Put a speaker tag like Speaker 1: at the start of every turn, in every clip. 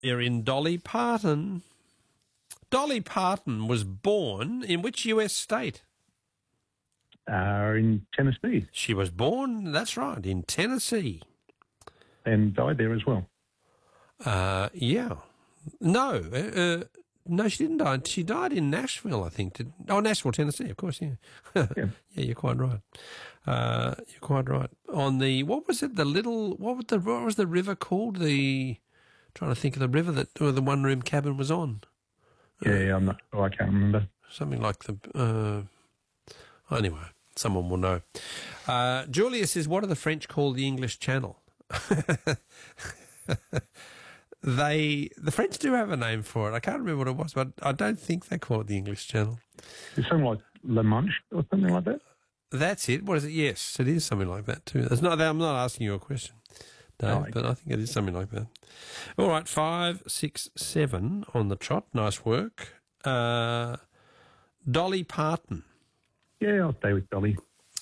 Speaker 1: You're in Dolly Parton. Dolly Parton was born in which US state?
Speaker 2: In Tennessee.
Speaker 1: She was born, that's right, in Tennessee.
Speaker 2: And died there as well.
Speaker 1: Yeah. No, no, she didn't die. She died in Nashville, I think. Nashville, Tennessee, of course, yeah.
Speaker 2: Yeah.
Speaker 1: Yeah, you're quite right. You're quite right. On the, what was it, what was the river called? Trying to think of the river that where the one-room cabin was on.
Speaker 2: Yeah, I can't remember.
Speaker 1: Something like anyway, someone will know. Julia says, what do the French call the English Channel? The French do have a name for it. I can't remember what it was, but I don't think they call it the English Channel.
Speaker 2: It's something like La Manche or something like that?
Speaker 1: That's it. What is it? Yes, it is something like that too. I'm not asking you a question, Dave, but I think it is something like that. All right, 5, 6, 7 on the trot. Nice work. Dolly Parton.
Speaker 2: Yeah, I'll stay with Dolly.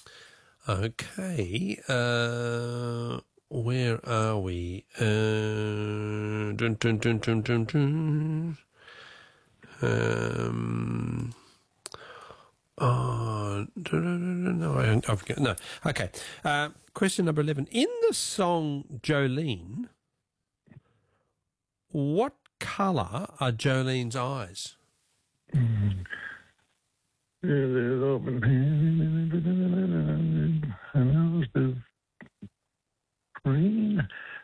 Speaker 1: Okay. Where are we? Dun, dun, dun, dun, dun, dun. No, I forget. No. Okay. Question number 11. In the song Jolene, what colour are Jolene's eyes?
Speaker 2: Green.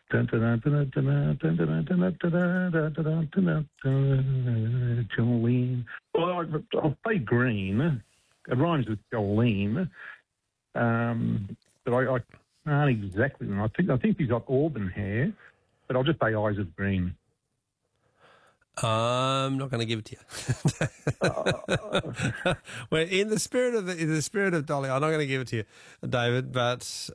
Speaker 2: Jolene. Well, I'll say green. It rhymes with Jolene. But I can't exactly. I think he's got auburn hair, but I'll just say eyes of green.
Speaker 1: I'm not going to give it to you. Well, in the spirit of Dolly, I'm not going to give it to you, David. But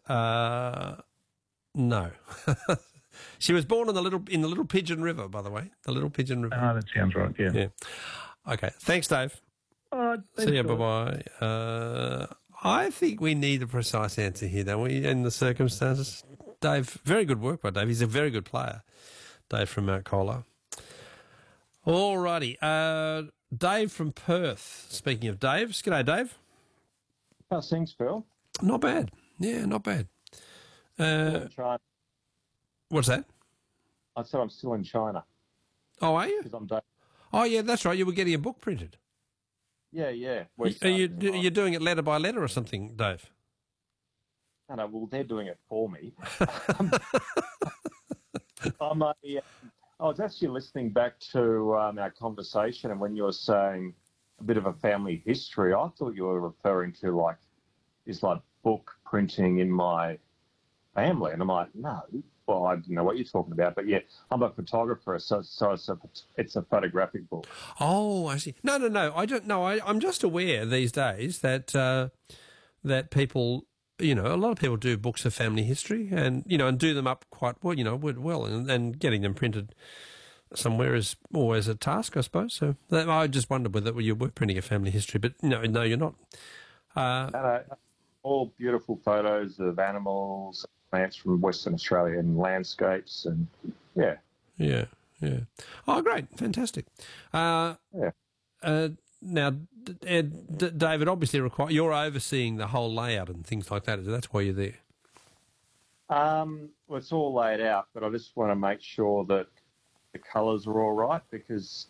Speaker 1: no, she was born in the Little Pigeon River, by the way, the Little Pigeon River.
Speaker 2: That sounds right. Yeah.
Speaker 1: Okay. Thanks, Dave. See you. Bye bye. I think we need a precise answer here, don't we? In the circumstances, Dave. Very good work by Dave. He's a very good player, Dave from Mount Colah. All righty. Dave from Perth. Speaking of Daves, g'day, Dave.
Speaker 3: How's things, Phil?
Speaker 1: Not bad. Yeah, not bad.
Speaker 3: China.
Speaker 1: What's that?
Speaker 3: I said I'm still in China.
Speaker 1: Oh, are you?
Speaker 3: Because I'm Dave.
Speaker 1: Oh, yeah, that's right. You were getting a book printed.
Speaker 3: Yeah.
Speaker 1: Are you doing it letter by letter or something, Dave?
Speaker 3: No, well, they're doing it for me. I was actually listening back to our conversation, and when you were saying a bit of a family history, I thought you were referring to this book printing in my family, and I'm like, no, well, I don't know what you're talking about, but yeah, I'm a photographer, so it's a photographic book.
Speaker 1: Oh, I see. No, I don't know. I'm just aware these days that that people, a lot of people do books of family history and do them up quite well, and getting them printed somewhere is always a task, I suppose. So I just wondered whether you were printing a family history, but no, you're not.
Speaker 3: All beautiful photos of animals, plants from Western Australia and landscapes, and yeah. Oh, great. Fantastic. Now, David, obviously you're overseeing the whole layout and things like that. That's why you're there. Well, it's all laid out, but I just want to make sure that the colours are all right, because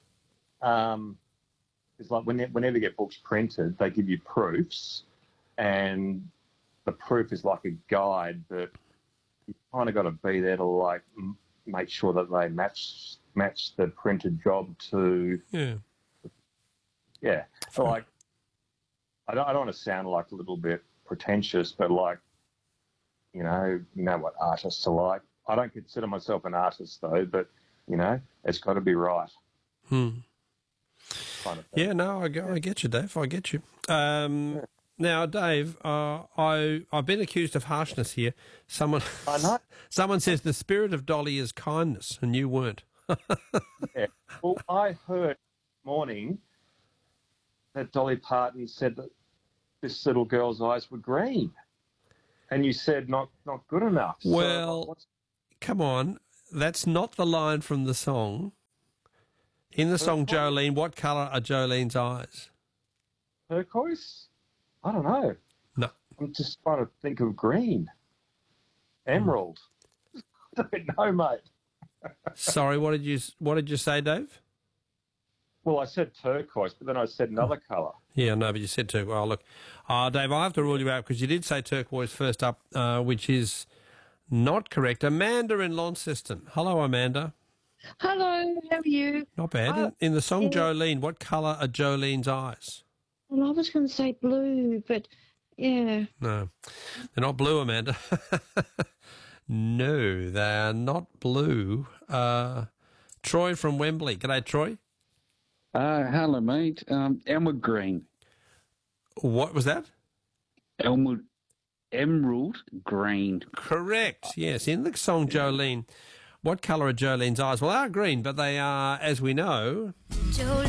Speaker 3: it's like whenever you get books printed, they give you proofs, and the proof is like a guide, but you kind of got to be there to make sure that they match the printed job to. Yeah. So I don't want to sound like a little bit pretentious, but you know what artists are like. I don't consider myself an artist though, but it's got to be right.
Speaker 1: Kind of thing. Yeah, no, I get you, Dave. I get you. Now, Dave, I've been accused of harshness here. Someone says the spirit of Dolly is kindness, and you weren't.
Speaker 3: Yeah. Well, I heard this morning that Dolly Parton said that this little girl's eyes were green, and you said not good enough.
Speaker 1: Well, come on, that's not the line from the song. In the song Jolene, what colour are Jolene's eyes?
Speaker 3: Turquoise? I don't know.
Speaker 1: No.
Speaker 3: I'm just trying to think of green. Emerald. I don't know, mate.
Speaker 1: Sorry, what did you say, Dave?
Speaker 3: Well, I said turquoise, but then I said another colour.
Speaker 1: Yeah, no, but you said turquoise. Oh, look. Dave, I have to rule you out because you did say turquoise first up, which is not correct. Amanda in Launceston. Hello, Amanda.
Speaker 4: Hello, how are you?
Speaker 1: Not bad. In the song Jolene, what colour are Jolene's eyes?
Speaker 4: Well, I was going to say blue, but yeah.
Speaker 1: No, they're not blue, Amanda. No, they are not blue. Troy from Wembley. G'day, Troy.
Speaker 5: Hello, mate. Emerald green.
Speaker 1: What was that?
Speaker 5: Emerald green.
Speaker 1: Correct. Yes, in the song Jolene, what colour are Jolene's eyes? Well, they are green, but they are, as we know...
Speaker 6: Jolene.